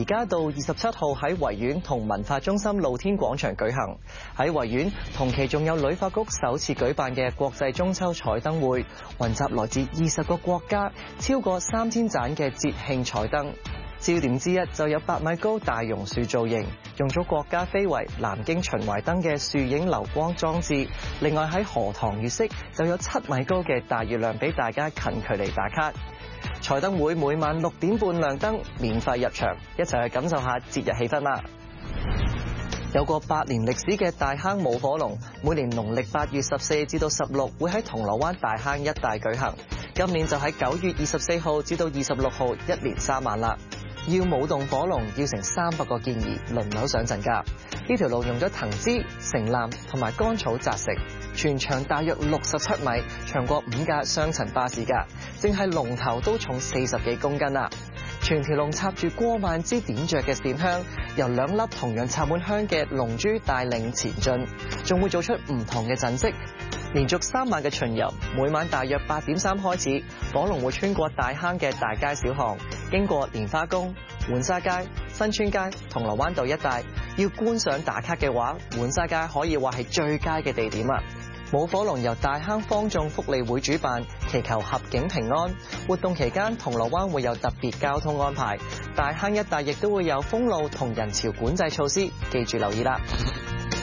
家到27號喺維園同文化中心露天廣場舉行。喺維園同期仲有旅發局首次舉辦嘅國際中秋彩燈會，雲集來自20個國家，超過3000盞嘅節慶彩燈。焦點之一就有8米高大榕樹造型，用咗國家非遺南京秦淮燈嘅樹影流光裝置。另外喺荷塘月色就有7米高嘅大月亮俾大家近距離打卡。彩燈會每晚6點半亮燈，免費入場，一齊去感受下節日氣氛啦！有過8年歷史嘅大坑舞火龍，每年農曆8月14至到16會喺銅鑼灣大坑一帶舉行。今年就喺9月24號至到26號，一連3晚啦。要舞動火龍，要成300個健兒輪流上陣㗎。呢條路用咗藤枝、城南同埋乾草紮成，全長大約67米，長過5架雙層巴士㗎。淨係龍頭都重40幾公斤啦。全條龍插住過萬支點着嘅線香，由2粒同樣插滿香嘅龍珠帶領前進，仲會做出唔同嘅陣式。連續3晚嘅巡遊，每晚大約8點3開始，火龍會穿過大坑嘅大街小巷，經過蓮花宮、浣紗街、新村街、銅鑼灣道一帶。要觀賞打卡嘅話，浣紗街可以話係最佳嘅地點啊！舞火龍由大坑坊眾福利會主辦，祈求合境平安。活動期間，銅鑼灣會有特別交通安排，大坑一帶亦都會有封路同人潮管制措施，記住留意啦！